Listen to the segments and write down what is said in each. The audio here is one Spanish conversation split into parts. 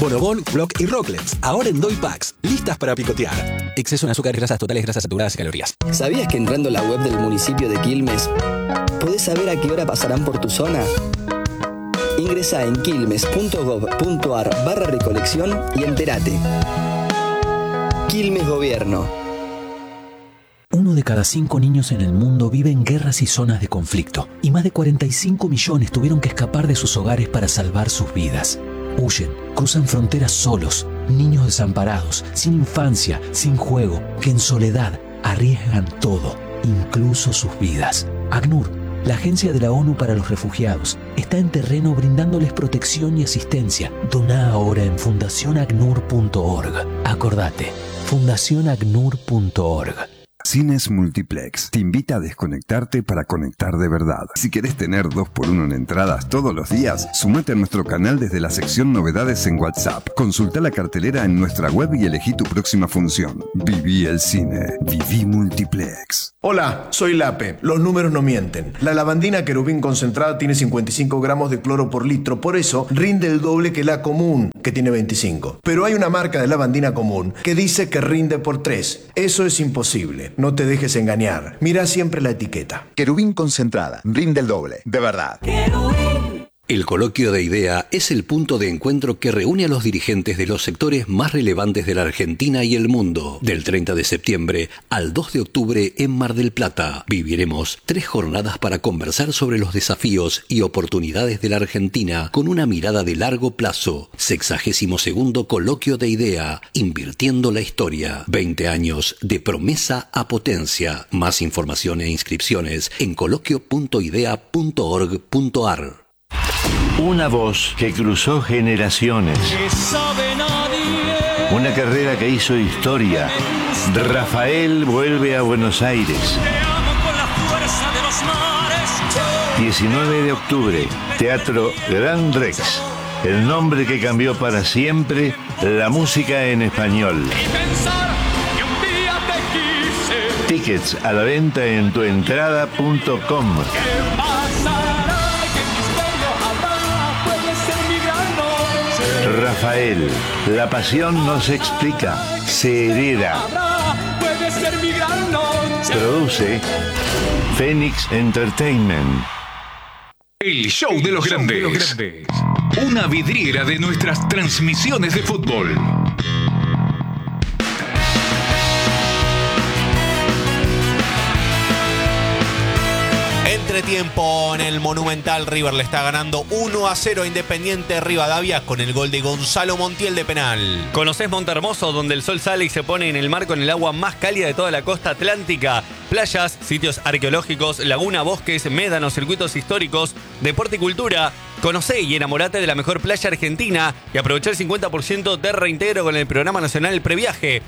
Bonobón, Block y Rocklets, ahora en Doy Packs, listas para picotear. Exceso en azúcares, grasas totales, grasas saturadas y calorías. ¿Sabías que entrando a la web del municipio de Quilmes, podés saber a qué hora pasarán por tu zona? Ingresá en quilmes.gov.ar/recolección y entérate. Quilmes Gobierno. 1 de cada 5 niños en el mundo vive en guerras y zonas de conflicto, y más de 45 millones tuvieron que escapar de sus hogares para salvar sus vidas. Huyen, cruzan fronteras solos, niños desamparados, sin infancia, sin juego, que en soledad arriesgan todo, incluso sus vidas. ACNUR, la Agencia de la ONU para los Refugiados, está en terreno brindándoles protección y asistencia. Doná ahora en fundacionacnur.org. Acordate, fundacionacnur.org. Cines Multiplex te invita a desconectarte para conectar de verdad. Si querés tener 2x1 en entradas todos los días, sumate a nuestro canal desde la sección Novedades en WhatsApp. Consulta la cartelera en nuestra web y elegí tu próxima función. Viví el cine. Viví Multiplex. Hola, soy Lape. Los números no mienten. La lavandina Querubín concentrada tiene 55 gramos de cloro por litro, por eso rinde el doble que la común, que tiene 25. Pero hay una marca de lavandina común que dice que rinde por 3. Eso es imposible. No te dejes engañar. Mira siempre la etiqueta. Querubín concentrada. Rinde el doble. De verdad. El Coloquio de Idea es el punto de encuentro que reúne a los dirigentes de los sectores más relevantes de la Argentina y el mundo. Del 30 de septiembre al 2 de octubre en Mar del Plata, viviremos 3 jornadas para conversar sobre los desafíos y oportunidades de la Argentina con una mirada de largo plazo. 62º Coloquio de Idea, invirtiendo la historia. 20 años de promesa a potencia. Más información e inscripciones en coloquio.idea.org.ar. Una voz que cruzó generaciones. Una carrera que hizo historia. Rafael vuelve a Buenos Aires. 19 de octubre, Teatro Gran Rex. El nombre que cambió para siempre la música en español. Tickets a la venta en tuentrada.com. Rafael, la pasión no se explica, se hereda. Produce Phoenix Entertainment. El show de los grandes. Una vidriera de nuestras transmisiones de fútbol. Entretiempo en el Monumental. River le está ganando 1-0 a Independiente Rivadavia con el gol de Gonzalo Montiel de penal. ¿Conocés Montehermoso, donde el sol sale y se pone en el mar con el agua más cálida de toda la costa atlántica? Playas, sitios arqueológicos, laguna, bosques, médanos, circuitos históricos, deporte y cultura. Conocé y enamorate de la mejor playa argentina y aprovecha el 50% de reintegro con el Programa Nacional Previaje.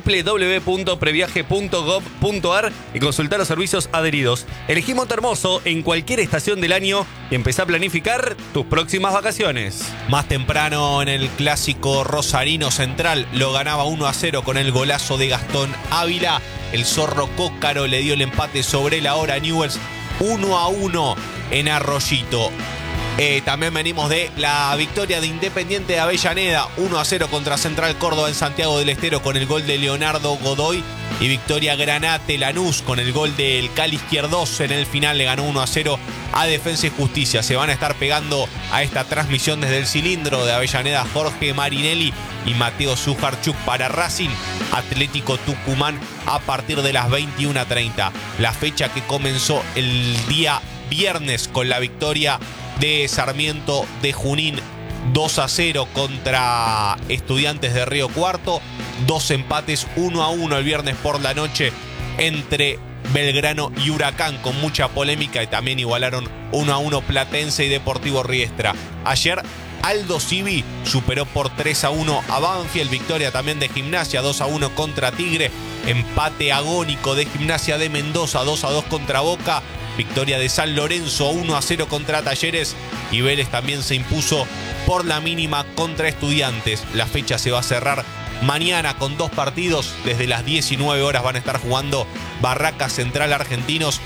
www.previaje.gov.ar y consultar los servicios adheridos. Elegí Montehermoso en cualquier estación del año y empezá a planificar tus próximas vacaciones. Más temprano en el clásico rosarino Central lo ganaba 1-0 con el golazo de Gastón Ávila. El zorro Cócaro le dio el empate sobre la hora a Newell's 1-1 en Arroyito. También venimos de la victoria de Independiente de Avellaneda 1-0 contra Central Córdoba en Santiago del Estero con el gol de Leonardo Godoy, y victoria Granate Lanús con el gol del Cali Izquierdos. En el final le ganó 1-0 a Defensa y Justicia. Se van a estar pegando a esta transmisión desde el cilindro de Avellaneda Jorge Marinelli y Mateo Sujarchuk para Racing Atlético Tucumán a partir de las 21:30. La fecha que comenzó el día viernes con la victoria de Sarmiento de Junín 2-0 contra Estudiantes de Río Cuarto. 2 empates 1-1 el viernes por la noche entre Belgrano y Huracán con mucha polémica, y también igualaron 1-1 Platense y Deportivo Riestra. Ayer Aldo Civi superó por 3-1 a Banfield. Victoria también de Gimnasia 2-1 contra Tigre. Empate agónico de Gimnasia de Mendoza 2-2 contra Boca. Victoria de San Lorenzo 1-0 contra Talleres, y Vélez también se impuso por la mínima contra Estudiantes. La fecha se va a cerrar Mañana con 2 partidos, desde las 19 horas van a estar jugando Barracas Central Argentinos,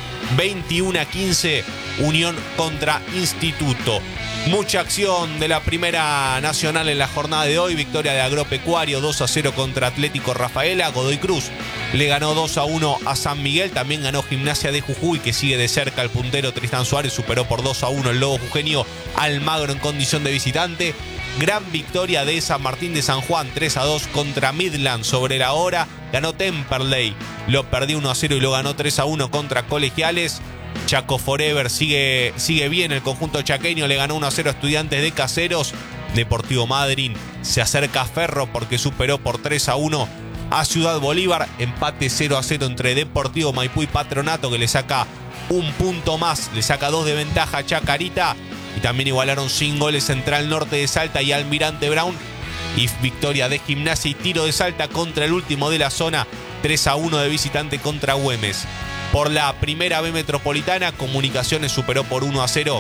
21-15, Unión contra Instituto. Mucha acción de la Primera Nacional en la jornada de hoy. Victoria de Agropecuario 2-0 contra Atlético Rafaela. Godoy Cruz le ganó 2-1 a San Miguel. También ganó Gimnasia de Jujuy, que sigue de cerca el puntero Tristán Suárez. Superó por 2-1 el Lobo Jujeño Almagro en condición de visitante. Gran victoria de San Martín de San Juan, 3-2 contra Midland sobre la hora. Ganó Temperley, lo perdió 1-0 y lo ganó 3-1 contra Colegiales. Chaco Forever sigue bien el conjunto chaqueño, le ganó 1-0 a Estudiantes de Caseros. Deportivo Madryn se acerca a Ferro porque superó por 3-1 a Ciudad Bolívar. Empate 0-0 entre Deportivo Maipú y Patronato, que le saca un punto más, le saca 2 de ventaja a Chacarita. Y también igualaron sin goles Central Norte de Salta y Almirante Brown. Y victoria de Gimnasia y Tiro de Salta contra el último de la zona, 3-1 de visitante contra Güemes. Por la Primera B Metropolitana, Comunicaciones superó por 1-0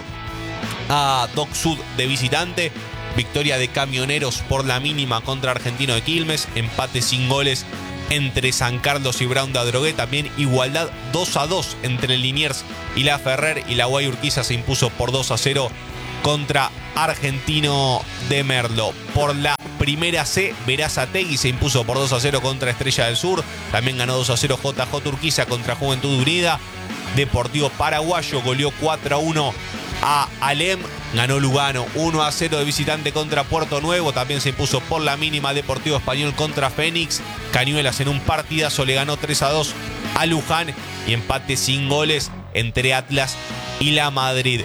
a Doc Sud de visitante. Victoria de Camioneros por la mínima contra Argentino de Quilmes. Empate sin goles entre San Carlos y Brown de Adrogué. También igualdad 2-2 entre Liniers y La Ferrer. Y la Guay Urquiza se impuso por 2-0 contra Argentino de Merlo. Por la Primera C, Verazategui se impuso por 2-0 contra Estrella del Sur. También ganó 2-0 JJ Urquiza contra Juventud Unida. Deportivo Paraguayo goleó 4-1 a Alem. Ganó Lugano 1-0 de visitante contra Puerto Nuevo. También se impuso por la mínima Deportivo Español contra Fénix. Cañuelas en un partidazo le ganó 3-2 a Luján. Y empate sin goles entre Atlas y la Madrid.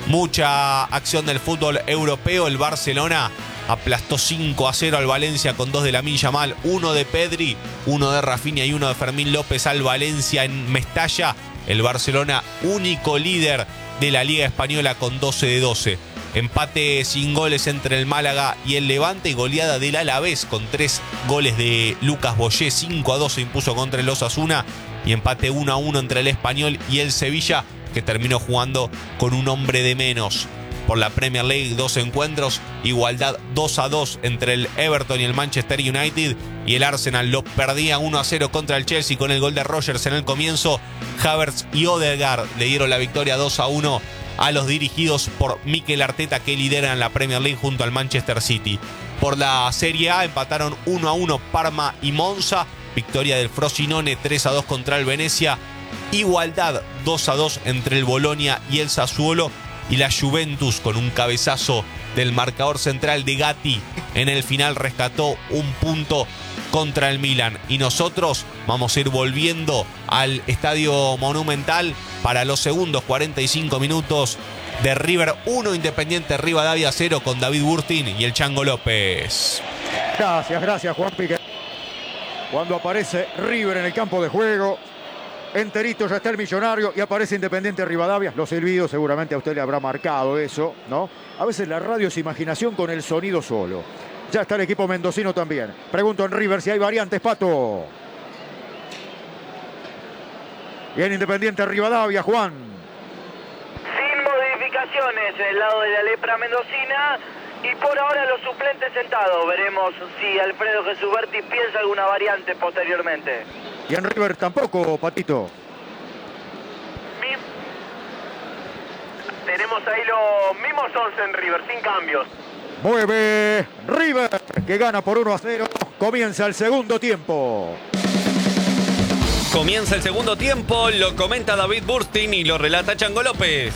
Mucha acción del fútbol europeo. El Barcelona aplastó 5-0 al Valencia con 2 de Lamine Yamal, 1 de Pedri, 1 de Rafinha y 1 de Fermín López al Valencia en Mestalla. El Barcelona, único líder de la Liga Española con 12 de 12. Empate sin goles entre el Málaga y el Levante y goleada del Alavés con 3 goles de Lucas Boyé. 5-2 se impuso contra el Osasuna y empate 1-1 entre el Español y el Sevilla, que terminó jugando con un hombre de menos. Por la Premier League, 2 encuentros, igualdad 2-2 entre el Everton y el Manchester United, y el Arsenal lo perdía 1-0 contra el Chelsea con el gol de Rodgers en el comienzo. Havertz y Odegaard le dieron la victoria 2-1 a los dirigidos por Mikel Arteta, que lideran la Premier League junto al Manchester City. Por la Serie A empataron 1-1 Parma y Monza, victoria del Frosinone 3-2 contra el Venezia, igualdad 2-2 entre el Bolonia y el Sassuolo, y la Juventus, con un cabezazo del marcador central de Gatti en el final, rescató un punto contra el Milan. Y nosotros vamos a ir volviendo al Estadio Monumental para los segundos 45 minutos de River 1, Independiente Rivadavia 0, con David Burtin y el Chango López. Gracias Juan Pique. Cuando aparece River en el campo de juego, enterito ya está el Millonario y aparece Independiente Rivadavia. Los silbidos seguramente a usted le habrá marcado eso, ¿no? A veces la radio es imaginación con el sonido solo. Ya está el equipo mendocino también. Pregunto en River si hay variantes, Pato. Y en Independiente Rivadavia, Juan. Sin modificaciones en el lado de la lepra mendocina. Y por ahora los suplentes sentados. Veremos si Alfredo Gesuberti piensa alguna variante posteriormente. Y en River tampoco, Patito. Tenemos ahí los mismos 11 en River, sin cambios. Mueve River, que gana por 1-0. Comienza el segundo tiempo. Comienza el segundo tiempo, lo comenta David Burtin y lo relata Chango López.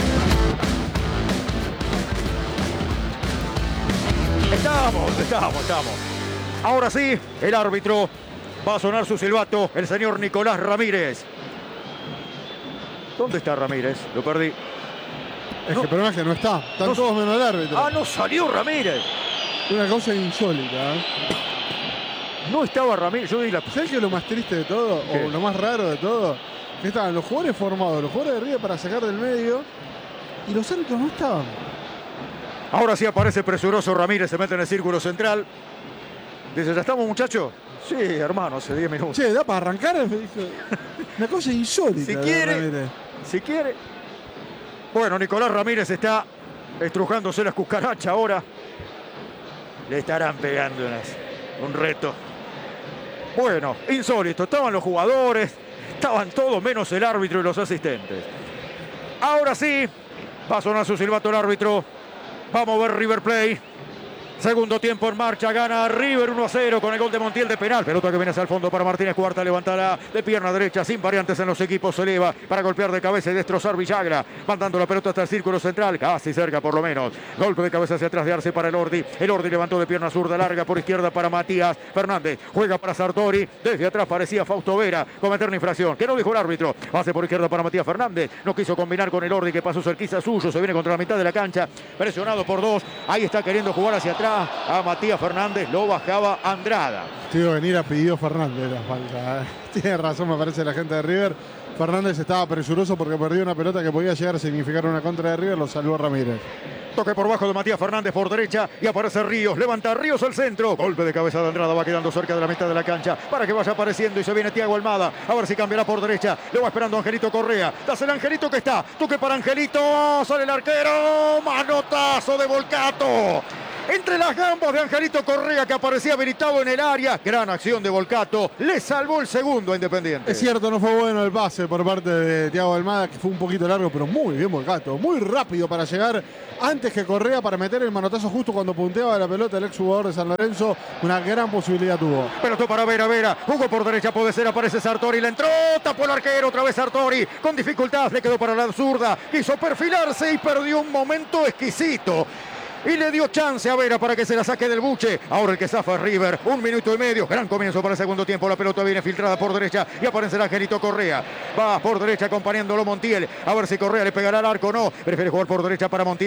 Estamos. Ahora sí, el árbitro va a sonar su silbato, el señor Nicolás Ramírez. ¿Dónde está Ramírez? Lo perdí. Es que el problema es que no está. Están todos menos el árbitro. Ah, no salió Ramírez. Una cosa insólita, ¿eh? No estaba Ramírez. Yo vi la... ¿Sabes qué es lo más triste de todo? ¿Qué? O lo más raro de todo. Que estaban los jugadores formados, los jugadores de River para sacar del medio. Y los árbitros no estaban. Ahora sí aparece presuroso Ramírez, se mete en el círculo central. Dice, ¿ya estamos, muchachos? Sí, hermano, hace 10 minutos. Che, ¿da para arrancar? Una cosa insólita. Si quiere. Bueno, Nicolás Ramírez está estrujándose las cucarachas ahora. Le estarán pegando unas. Un reto. Bueno, insólito. Estaban los jugadores, estaban todos menos el árbitro y los asistentes. Ahora sí, va a sonar su silbato el árbitro. Vamos a ver River Plate. Segundo tiempo en marcha, gana River 1-0 con el gol de Montiel de penal. Pelota que viene hacia el fondo para Martínez Cuarta, levantará de pierna derecha, sin variantes en los equipos, se eleva para golpear de cabeza y destrozar Villagra, mandando la pelota hasta el círculo central, casi cerca por lo menos. Golpe de cabeza hacia atrás de Arce para el Ordi levantó de pierna zurda larga por izquierda para Matías Fernández, juega para Sartori, desde atrás parecía Fausto Vera cometer una infracción, que no dijo el árbitro, hace por izquierda para Matías Fernández, no quiso combinar con el Ordi que pasó cerquita suyo, se viene contra la mitad de la cancha, presionado por dos, ahí está queriendo jugar hacia atrás a Matías Fernández, lo bajaba Andrada. Tío, venir a pidió Fernández la falta. Tiene razón, me parece, la gente de River. Fernández estaba presuroso porque perdió una pelota que podía llegar a significar una contra de River, lo salvó Ramírez. Toque por bajo de Matías Fernández por derecha y aparece Ríos, levanta Ríos al centro, golpe de cabeza de Andrada, va quedando cerca de la mitad de la cancha para que vaya apareciendo y se viene Thiago Almada, a ver si cambiará por derecha, lo va esperando Angelito Correa, das el Angelito que está, toque para Angelito, sale el arquero, manotazo de Volcato. Entre las gambas de Angelito Correa que aparecía habilitado en el área. Gran acción de Volcato. Le salvó el segundo a Independiente. Es cierto, no fue bueno el pase por parte de Thiago Almada, que fue un poquito largo, pero muy bien Volcato. Muy rápido para llegar antes que Correa para meter el manotazo justo cuando punteaba la pelota el exjugador de San Lorenzo. Una gran posibilidad tuvo. Pelotó para Vera. Jugó por derecha, puede ser, aparece Sartori. Le entró, tapó el arquero, otra vez Sartori. Con dificultad, le quedó para la zurda. Quiso perfilarse y perdió un momento exquisito. Y le dio chance a Vera para que se la saque del buche. Ahora el que zafa es River. 1 minuto y medio. Gran comienzo para el segundo tiempo. La pelota viene filtrada por derecha y aparece el Angelito Correa. Va por derecha acompañándolo Montiel. A ver si Correa le pegará al arco o no. Prefiere jugar por derecha para Montiel.